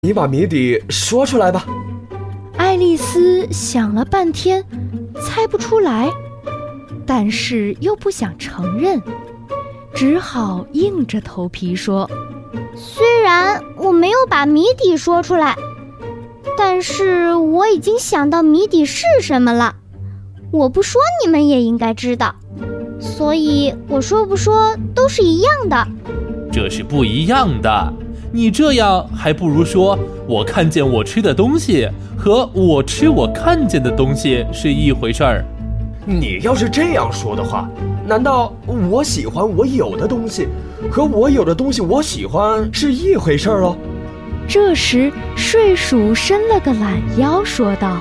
你把谜底说出来吧。 爱丽丝想了半天，猜不出来，但是又不想承认，只好硬着头皮说： 虽然我没有把谜底说出来，但是我已经想到谜底是什么了。我不说你们也应该知道，所以我说不说都是一样的。 这是不一样的，你这样还不如说我看见我吃的东西和我吃我看见的东西是一回事儿。 你要是这样说的话，难道我喜欢我有的东西和我有的东西我喜欢是一回事儿哦？ 这时睡鼠伸了个懒腰说道：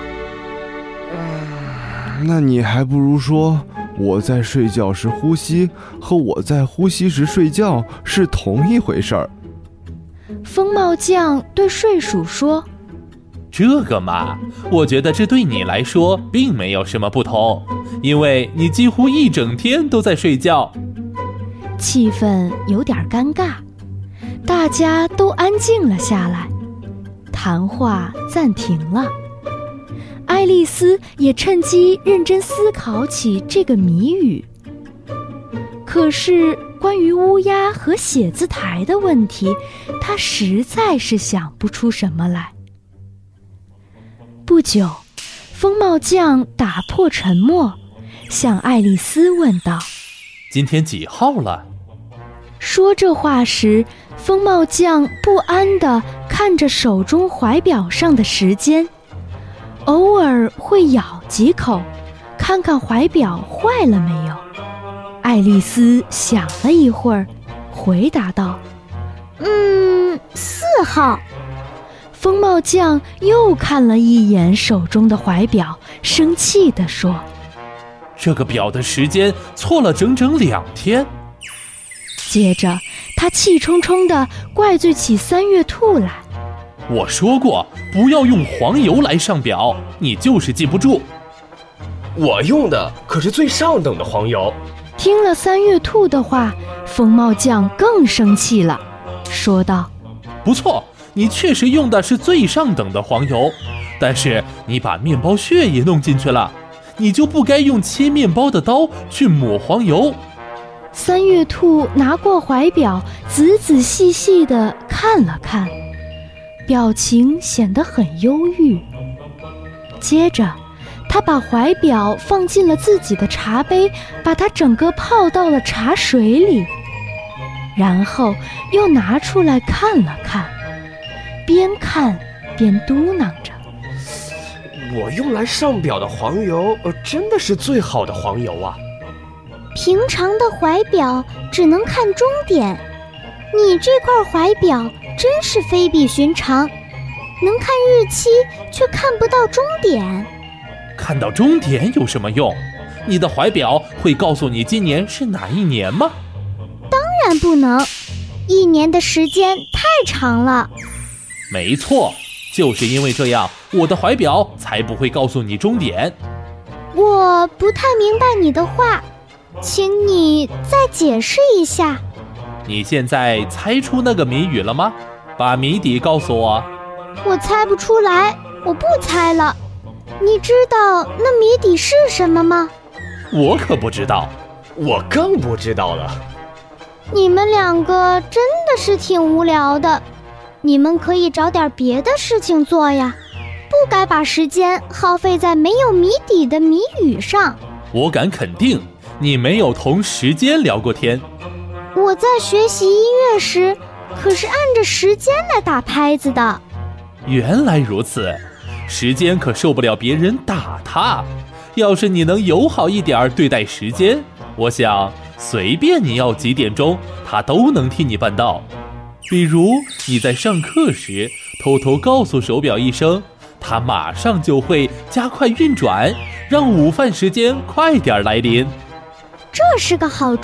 那你还不如说我在睡觉时呼吸和我在呼吸时睡觉是同一回事儿。 风帽匠对睡鼠说： 这个嘛，我觉得这对你来说并没有什么不同，因为你几乎一整天都在睡觉。 气氛有点尴尬，大家都安静了下来，谈话暂停了。爱丽丝也趁机认真思考起这个谜语。可是关于乌鸦和写字台的问题，她实在是想不出什么来。不久，风帽匠打破沉默，向爱丽丝问道： 今天几号了？ 说这话时，风帽匠不安地看着手中怀表上的时间，偶尔会咬几口，看看怀表坏了没有。爱丽丝想了一会儿，回答道 4号。 风帽匠又看了一眼手中的怀表，生气地说： 这个表的时间错了整整2天。 接着他气冲冲地怪罪起三月兔来： 我说过不要用黄油来上表，你就是记不住。 我用的可是最上等的黄油。 听了三月兔的话，风帽匠更生气了，说道： 不错，你确实用的是最上等的黄油，但是你把面包屑也弄进去了，你就不该用切面包的刀去抹黄油。 三月兔拿过怀表，仔仔细细地看了看，表情显得很忧郁。接着他把怀表放进了自己的茶杯，把它整个泡到了茶水里，然后又拿出来看了看，边看边嘟囔着： 我用来上表的黄油真的是最好的黄油啊。 平常的怀表只能看终点，你这块怀表真是非比寻常，能看日期却看不到终点。 看到终点有什么用？你的怀表会告诉你今年是哪一年吗？ 当然不能，1年的时间太长了。 没错，就是因为这样，我的怀表才不会告诉你终点。 我不太明白你的话，请你再解释一下。 你现在猜出那个谜语了吗？把谜底告诉我。 我猜不出来，我不猜了。你知道那谜底是什么吗？ 我可不知道。 我更不知道了。 你们2个真的是挺无聊的，你们可以找点别的事情做呀，不该把时间耗费在没有谜底的谜语上。 我敢肯定，你没有同时间聊过天。 我在学习音乐时，可是按着时间来打拍子的。 原来如此，时间可受不了别人打他。要是你能友好一点对待时间，我想随便你要几点钟，他都能替你办到。比如你在上课时偷偷告诉手表一声，它马上就会加快运转，让午饭时间快点来临。 这是个好